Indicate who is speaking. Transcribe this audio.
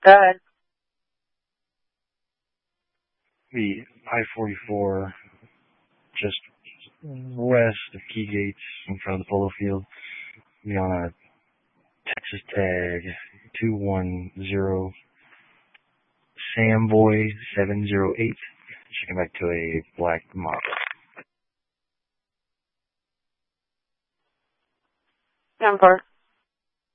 Speaker 1: Good.
Speaker 2: The I-44 just west of Key Gates in front of the polo field. Be on a Texas tag 210 Samboy 708. Checking back to a black model.
Speaker 1: Number.